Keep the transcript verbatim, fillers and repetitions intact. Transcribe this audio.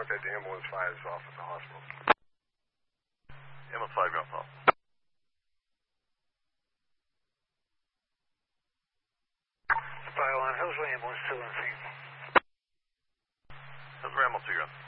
mark that the ambulance five is off at the hospital. Ambulance five, ground call. File on Hillsway, ambulance two on scene. Hillsway, ambulance two, ground.